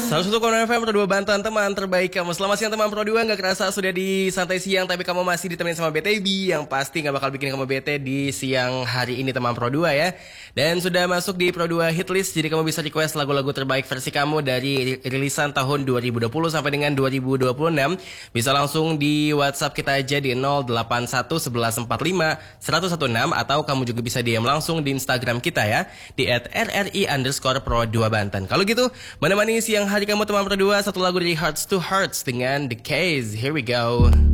101,6 FM Pro 2 Banten, teman terbaik kamu. Selamat siang teman Pro 2. Gak kerasa sudah di santai siang, tapi kamu masih ditemenin sama BTB yang pasti gak bakal bikin kamu bete di siang hari ini teman Pro 2 ya. Dan sudah masuk di Pro 2 Hitlist, jadi kamu bisa request lagu-lagu terbaik versi kamu dari rilisan tahun 2020 sampai dengan 2026. Bisa langsung di WhatsApp kita aja di 081 1145 116, atau kamu juga bisa DM langsung di Instagram kita ya, di @rri_pro2 Banten. Kalau gitu, menemani siang hari kamu teman Pro 2, satu lagu dari Hearts to Hearts dengan The Case. Here we go.